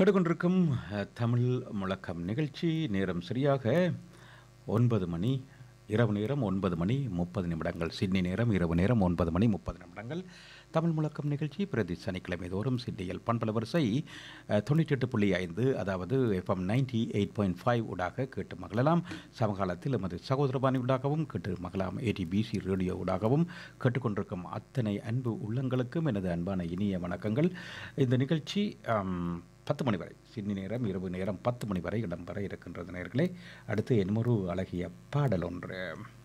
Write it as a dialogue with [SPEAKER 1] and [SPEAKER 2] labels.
[SPEAKER 1] கேட்டுக்கொண்டிருக்கும் தமிழ் முழக்கம் நிகழ்ச்சி நேரம் சரியாக 9 மணி. இரவு நேரம் 9:30 சிட்னி நேரம் இரவு நேரம் 9:30 தமிழ் முழக்கம் நிகழ்ச்சி பிரதி சனிக்கிழமை தோறும் சிட்னியில் பண்பல வரிசை 98.5 அதாவது FM 98.5 ஊடாக கேட்டு மகிழலாம். சமகாலத்தில் எமது சகோதரபாணி ஊடாகவும் கேட்டு மகிழலாம். ATBC ரேடியோ ஊடாகவும் கேட்டுக்கொண்டிருக்கும் அத்தனை அன்பு உள்ளங்களுக்கும் எனது அன்பான இனிய வணக்கங்கள். இந்த நிகழ்ச்சி 10 மணி வரை சிட்னி நேரம் இரவு நேரம் 10 மணி வரை இடம்பெற இருக்கின்றது நேயர்களே. அடுத்து இன்னொரு அழகிய பாடல் ஒன்று.